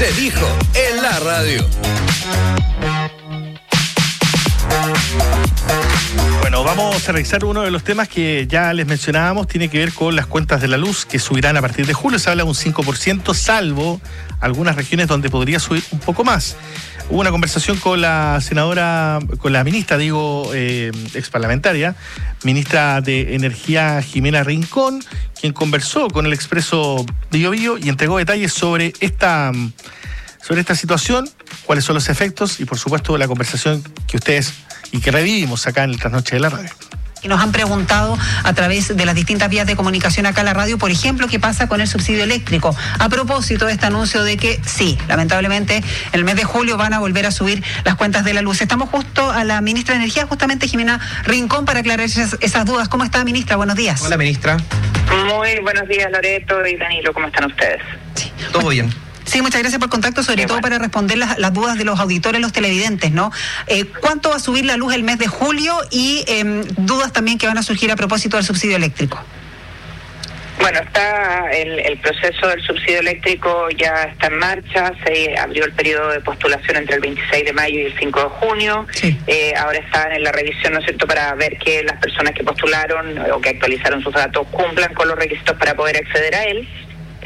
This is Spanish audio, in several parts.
Se dijo en la radio. Bueno, vamos a revisar uno de los temas que ya les mencionábamos. Tiene que ver con las cuentas de la luz que subirán a partir de julio. Se habla de un 5%, salvo algunas regiones donde podría subir un poco más. Hubo una conversación con la senadora, con la ministra, exparlamentaria, ministra de Energía Jimena Rincón, quien conversó con el Expreso Biobío y entregó detalles sobre esta situación, cuáles son los efectos y, por supuesto, la conversación que ustedes y que revivimos acá en el Trasnoche de la Radio. Y nos han preguntado a través de las distintas vías de comunicación acá en la radio, por ejemplo, qué pasa con el subsidio eléctrico. A propósito de este anuncio de que sí, lamentablemente, en el mes de julio van a volver a subir las cuentas de la luz. Estamos justo a la ministra de Energía, justamente Jimena Rincón, para aclarar esas dudas. ¿Cómo está, ministra? Buenos días. Hola, ministra. Muy buenos días, Loreto y Danilo. ¿Cómo están ustedes? Sí. Todo bien. Sí, muchas gracias por el contacto, sobre todo para responder las dudas de los auditores, los televidentes, ¿no? ¿Cuánto va a subir la luz el mes de julio? Y dudas también que van a surgir a propósito del subsidio eléctrico. Bueno, está el proceso del subsidio eléctrico, ya está en marcha. Se abrió el periodo de postulación entre el 26 de mayo y el 5 de junio. Sí. Ahora están en la revisión, ¿no es cierto?, para ver que las personas que postularon o que actualizaron sus datos cumplan con los requisitos para poder acceder a él.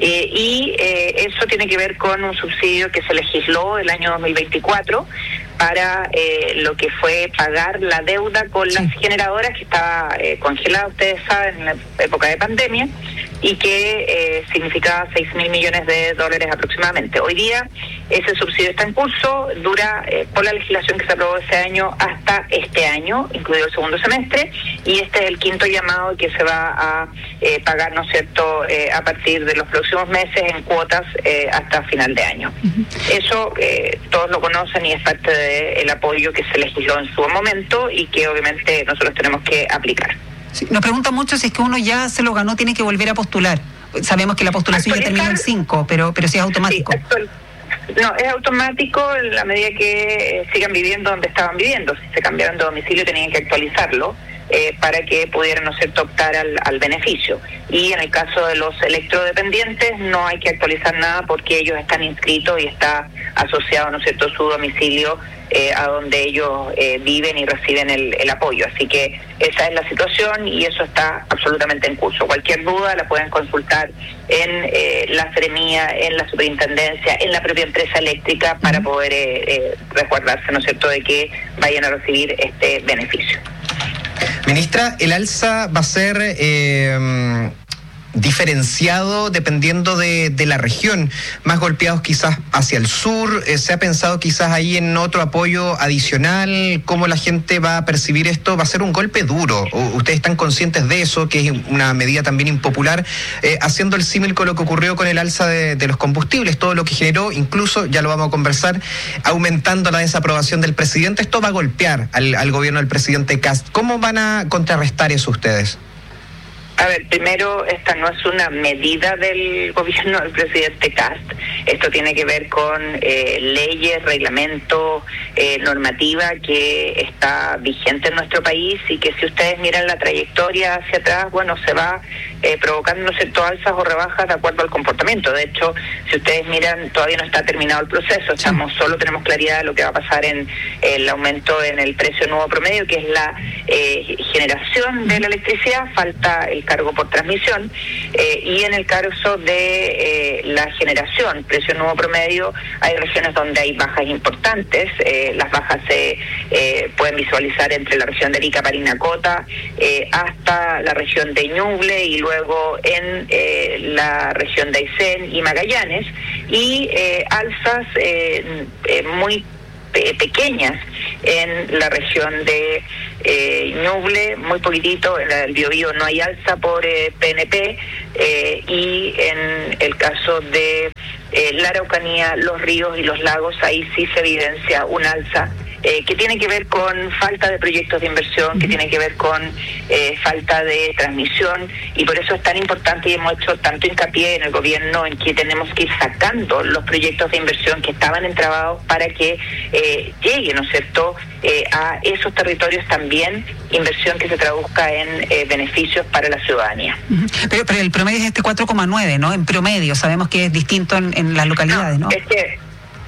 Eso tiene que ver con un subsidio que se legisló el año 2024 para lo que fue pagar la deuda con las generadoras que estaba congelada, ustedes saben, en la época de pandemia, y que significaba $6.000 millones aproximadamente. Hoy día ese subsidio está en curso, dura por la legislación que se aprobó ese año hasta este año, incluido el segundo semestre, y este es el quinto llamado que se va a pagar, ¿no es cierto?, a partir de los próximos meses en cuotas hasta final de año. Eso todos lo conocen y es parte del apoyo que se legisló en su momento y que obviamente nosotros tenemos que aplicar. Sí, nos preguntan mucho si es que uno ya se lo ganó, tiene que volver a postular. Sabemos que la postulación ya termina el 5, pero si es automático. Sí, no, es automático en la medida que sigan viviendo donde estaban viviendo. Si se cambiaron de domicilio tenían que actualizarlo para que pudieran, ¿no es cierto?, optar al beneficio. Y en el caso de los electrodependientes no hay que actualizar nada porque ellos están inscritos y está asociado, ¿no es cierto?, su domicilio a donde ellos viven y reciben el apoyo. Así que esa es la situación y eso está absolutamente en curso. Cualquier duda la pueden consultar en la Seremía, en la Superintendencia, en la propia empresa eléctrica para poder resguardarse, ¿no es cierto?, de que vayan a recibir este beneficio. Ministra, ¿el alza va a ser diferenciado dependiendo de la región? Más golpeados quizás hacia el sur. ¿Se ha pensado quizás ahí en otro apoyo adicional? ¿Cómo la gente va a percibir esto? Va a ser un golpe duro. ¿Ustedes están conscientes de eso, que es una medida también impopular? Haciendo el símil con lo que ocurrió con el alza de los combustibles, todo lo que generó, incluso, ya lo vamos a conversar, aumentando la desaprobación del presidente. Esto va a golpear al gobierno del presidente Kast. ¿Cómo van a contrarrestar eso ustedes? A ver, primero, esta no es una medida del gobierno del presidente Kast. Esto tiene que ver con leyes, reglamentos, normativa que está vigente en nuestro país y que si ustedes miran la trayectoria hacia atrás, bueno, se va provocando, ¿no es cierto?, alzas o rebajas de acuerdo al comportamiento. De hecho, si ustedes miran, todavía no está terminado el proceso. Solo tenemos claridad de lo que va a pasar en el aumento en el precio nuevo promedio, que es la generación de la electricidad. Falta el cargo por transmisión, y en el caso de la generación, precio nuevo promedio, hay regiones donde hay bajas importantes. Las bajas se pueden visualizar entre la región de Arica, Parinacota, hasta la región de Ñuble y luego en la región de Aysén y Magallanes, y alzas muy pequeñas en la región de Ñuble, muy poquitito. En el Biobío no hay alza por PNP, y en el caso de la Araucanía, los ríos y los lagos, ahí sí se evidencia un alza que tiene que ver con falta de proyectos de inversión, que tiene que ver con falta de transmisión, y por eso es tan importante y hemos hecho tanto hincapié en el gobierno en que tenemos que ir sacando los proyectos de inversión que estaban entrabados para que llegue, ¿no es cierto?, a esos territorios también inversión que se traduzca en beneficios para la ciudadanía. Pero el promedio es 4,9, ¿no? En promedio, sabemos que es distinto en las localidades, ¿no? Es que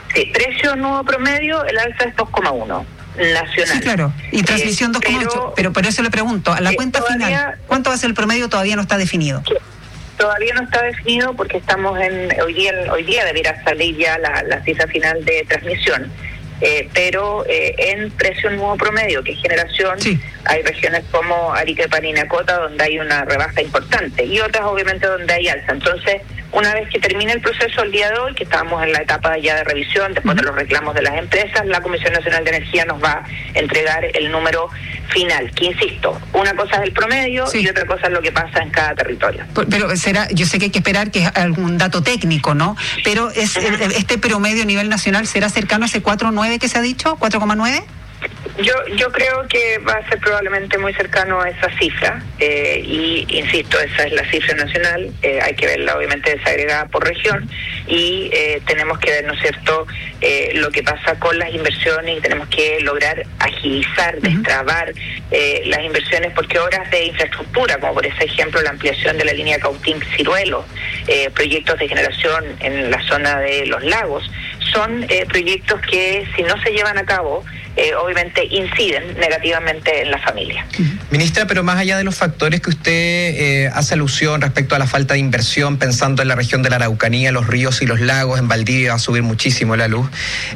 Sí, precio nuevo promedio, el alza es 2,1 nacional. Sí, claro. Y transmisión 2,8. Pero por eso le pregunto, a la cuenta final, ¿cuánto va a ser el promedio? Todavía no está definido. Todavía no está definido porque estamos hoy día debería salir ya la cifra final de transmisión. Pero en precio nuevo promedio, que es generación, sí, hay regiones como Arica y Parinacota donde hay una rebaja importante y otras obviamente donde hay alza. Entonces, una vez que termine el proceso el día de hoy, que estábamos en la etapa ya de revisión, después de los reclamos de las empresas, la Comisión Nacional de Energía nos va a entregar el número final, que insisto, una cosa es el promedio, sí, y otra cosa es lo que pasa en cada territorio. Pero será, yo sé que hay que esperar que es algún dato técnico, ¿no? Pero este promedio a nivel nacional será cercano a ese 4,9 que se ha dicho, 4,9. Yo creo que va a ser probablemente muy cercano a esa cifra, y insisto, esa es la cifra nacional, hay que verla obviamente desagregada por región, y tenemos que ver, ¿no es cierto?, lo que pasa con las inversiones, y tenemos que lograr agilizar, destrabar las inversiones, porque obras de infraestructura, como por ese ejemplo la ampliación de la línea Cautín-Ciruelo, proyectos de generación en la zona de los lagos, son proyectos que si no se llevan a cabo, obviamente inciden negativamente en la familia. Ministra, pero más allá de los factores que usted hace alusión respecto a la falta de inversión, pensando en la región de la Araucanía, los ríos y los lagos, en Valdivia va a subir muchísimo la luz,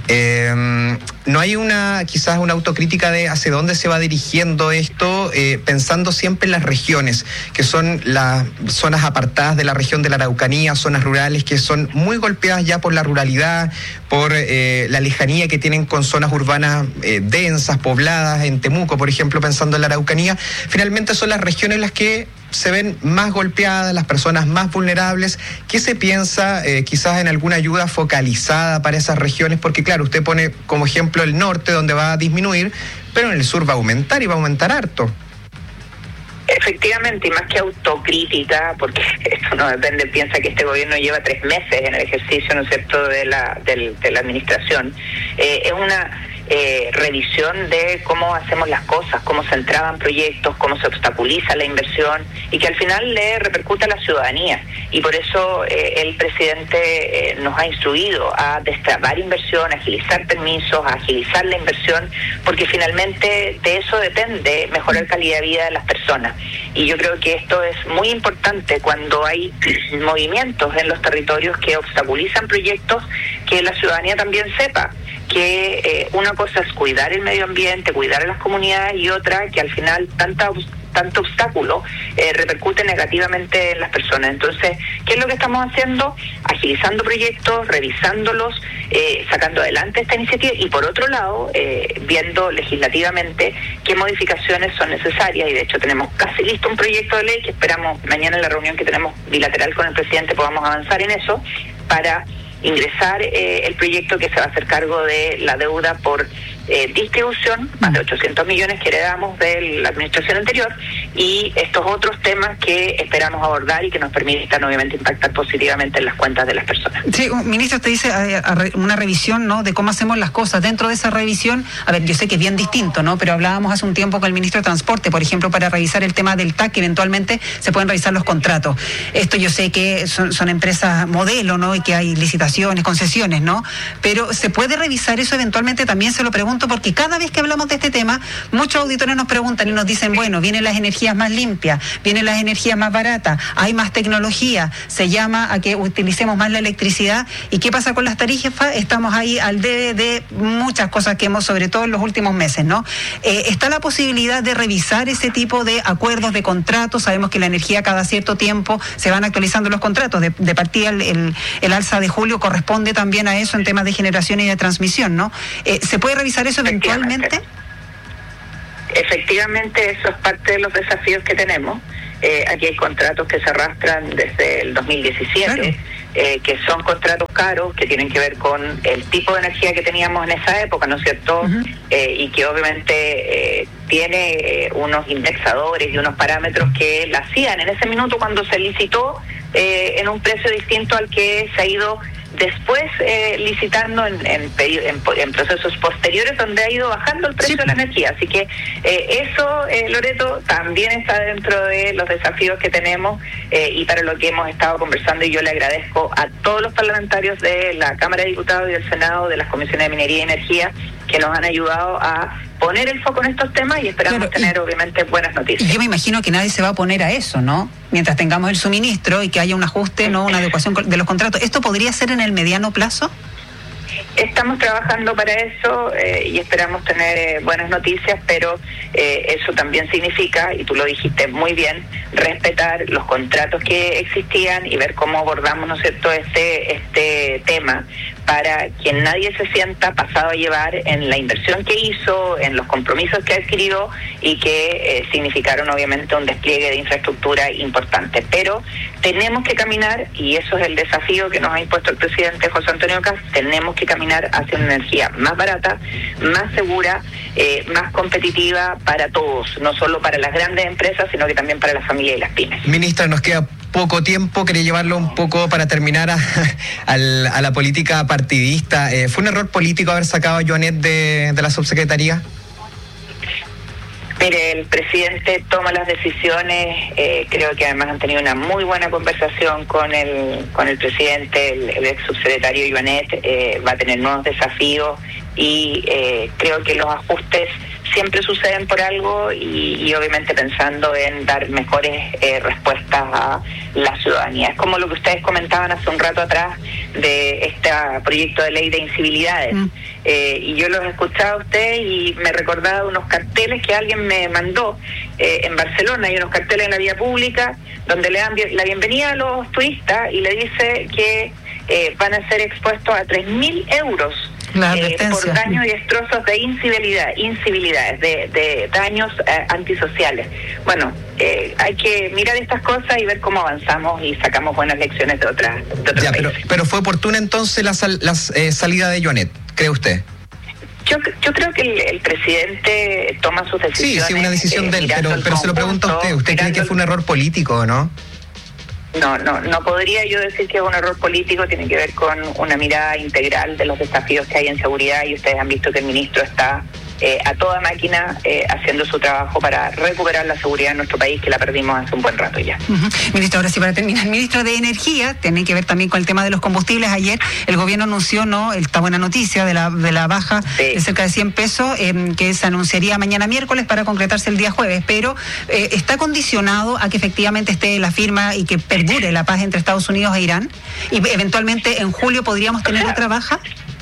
¿no hay quizás una autocrítica de hacia dónde se va dirigiendo esto, pensando siempre en las regiones, que son las zonas apartadas de la región de la Araucanía, zonas rurales que son muy golpeadas ya por la ruralidad, por la lejanía que tienen con zonas urbanas densas, pobladas, en Temuco, por ejemplo, pensando en la Araucanía? Finalmente son las regiones las que se ven más golpeadas, las personas más vulnerables. ¿Qué se piensa quizás en alguna ayuda focalizada para esas regiones? Porque claro, usted pone como ejemplo el norte, donde va a disminuir, pero en el sur va a aumentar, y va a aumentar harto. Efectivamente, y más que autocrítica, porque esto no depende, piensa que este gobierno lleva 3 meses en el ejercicio, ¿no es cierto?, de la administración. Es una revisión de cómo hacemos las cosas, cómo se entraban proyectos, cómo se obstaculiza la inversión, y que al final le repercute a la ciudadanía. Y por eso el presidente nos ha instruido a destrabar inversión, a agilizar permisos, a agilizar la inversión, porque finalmente de eso depende mejorar calidad de vida de las personas. Y yo creo que esto es muy importante cuando hay movimientos en los territorios que obstaculizan proyectos, que la ciudadanía también sepa que una cosa es cuidar el medio ambiente, cuidar a las comunidades, y otra que al final tanto obstáculo repercute negativamente en las personas. Entonces, ¿qué es lo que estamos haciendo? Agilizando proyectos, revisándolos, sacando adelante esta iniciativa, y por otro lado, viendo legislativamente qué modificaciones son necesarias, y de hecho tenemos casi listo un proyecto de ley que esperamos mañana en la reunión que tenemos bilateral con el presidente podamos avanzar en eso, para ingresar el proyecto que se va a hacer cargo de la deuda por distribución, más de 800 millones que heredamos de la administración anterior, y estos otros temas que esperamos abordar y que nos permitan obviamente impactar positivamente en las cuentas de las personas. Sí, ministro, usted dice una revisión, ¿no?, de cómo hacemos las cosas. Dentro de esa revisión, a ver, yo sé que es bien distinto, ¿no?, pero hablábamos hace un tiempo con el ministro de Transporte, por ejemplo, para revisar el tema del TAC, que eventualmente se pueden revisar los contratos. Esto yo sé que son empresas modelo, ¿no?, y que hay licitaciones, concesiones, ¿no?, pero ¿se puede revisar eso eventualmente? También se lo pregunto, porque cada vez que hablamos de este tema, muchos auditores nos preguntan y nos dicen, bueno, vienen las energías más limpias, vienen las energías más baratas, hay más tecnología, se llama a que utilicemos más la electricidad. ¿Y qué pasa con las tarifas? Estamos ahí al debe de muchas cosas que hemos, sobre todo en los últimos meses, ¿no? ¿Está la posibilidad de revisar ese tipo de acuerdos, de contratos? Sabemos que la energía cada cierto tiempo se van actualizando los contratos. De partida el alza de julio corresponde también a eso en temas de generación y de transmisión, ¿no? ¿Se puede revisar eso eventualmente? Efectivamente, eso es parte de los desafíos que tenemos. Aquí hay contratos que se arrastran desde el 2017, claro, que son contratos caros, que tienen que ver con el tipo de energía que teníamos en esa época, ¿no es cierto? Y que obviamente tiene unos indexadores y unos parámetros que la hacían en ese minuto cuando se licitó en un precio distinto al que se ha ido después licitando en procesos posteriores donde ha ido bajando el precio de la energía. Así que eso, Loreto, también está dentro de los desafíos que tenemos y para lo que hemos estado conversando, y yo le agradezco a todos los parlamentarios de la Cámara de Diputados y del Senado, de las comisiones de Minería y Energía, que nos han ayudado a poner el foco en estos temas y esperamos tener obviamente buenas noticias. Yo me imagino que nadie se va a oponer a eso, ¿no? Mientras tengamos el suministro y que haya un ajuste, no una adecuación de los contratos. ¿Esto podría ser en el mediano plazo? Estamos trabajando para eso y esperamos tener buenas noticias, pero eso también significa, y tú lo dijiste muy bien, respetar los contratos que existían y ver cómo abordamos, ¿no es cierto?, este tema, para que nadie se sienta pasado a llevar en la inversión que hizo, en los compromisos que adquirió y que significaron obviamente un despliegue de infraestructura importante. Pero tenemos que caminar, y eso es el desafío que nos ha impuesto el presidente José Antonio Kast, tenemos que caminar hacia una energía más barata, más segura, más competitiva para todos, no solo para las grandes empresas, sino que también para la familia y las pymes. Ministra, nos queda poco tiempo, quería llevarlo un poco para terminar a la política partidista. ¿Fue un error político haber sacado a Joanet de la subsecretaría? Mire, el presidente toma las decisiones, creo que además han tenido una muy buena conversación con el presidente, el ex subsecretario Joanet, va a tener nuevos desafíos y creo que los ajustes siempre suceden por algo y obviamente pensando en dar mejores respuestas a la ciudadanía. Es como lo que ustedes comentaban hace un rato atrás de este proyecto de ley de incivilidades. Y yo los escuchaba a ustedes y me recordaba unos carteles que alguien me mandó en Barcelona. Hay unos carteles en la vía pública donde le dan la bienvenida a los turistas y le dice que van a ser expuestos a 3.000 euros por daños y destrozos de incivilidades, de daños antisociales. Bueno, hay que mirar estas cosas y ver cómo avanzamos y sacamos buenas lecciones de otras países. Pero fue oportuna entonces la salida de Joanet, ¿cree usted? Yo creo que el presidente toma sus decisiones. Sí, una decisión de él, pero se lo pregunto a usted. ¿Usted cree que fue un error político o no? No podría yo decir que es un error político, tiene que ver con una mirada integral de los desafíos que hay en seguridad y ustedes han visto que el ministro está a toda máquina haciendo su trabajo para recuperar la seguridad en nuestro país, que la perdimos hace un buen rato ya. Ministro, ahora sí, para terminar, ministro de Energía, tiene que ver también con el tema de los combustibles. Ayer el gobierno anunció esta buena noticia de la baja de cerca de 100 pesos, que se anunciaría mañana miércoles para concretarse el día jueves, pero está condicionado a que efectivamente esté la firma y que perdure la paz entre Estados Unidos e Irán, y eventualmente en julio podríamos tener otra baja.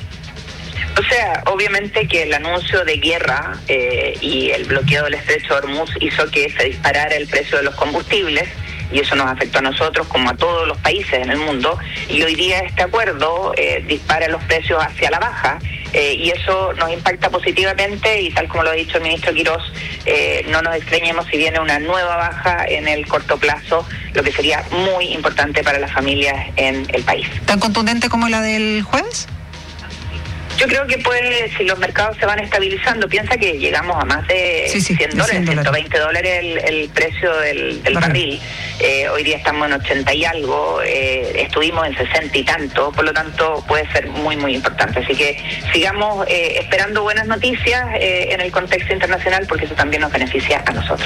O sea, obviamente que el anuncio de guerra y el bloqueo del estrecho de Hormuz hizo que se disparara el precio de los combustibles y eso nos afectó a nosotros como a todos los países en el mundo, y hoy día este acuerdo dispara los precios hacia la baja y eso nos impacta positivamente, y tal como lo ha dicho el ministro Quirós, no nos extrañemos si viene una nueva baja en el corto plazo, lo que sería muy importante para las familias en el país. ¿Tan contundente como la del jueves? Yo creo que si los mercados se van estabilizando, piensa que llegamos a más de $100, $120 el precio del barril. Hoy día estamos en 80 y algo, estuvimos en 60 y tanto, por lo tanto puede ser muy, muy importante. Así que sigamos esperando buenas noticias en el contexto internacional, porque eso también nos beneficia a nosotros.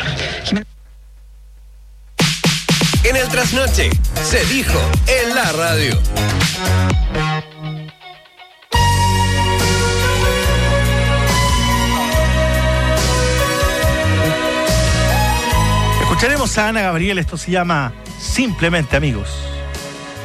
En el Trasnoche se dijo en la radio. Escucharemos a Ana Gabriel, esto se llama Simplemente Amigos.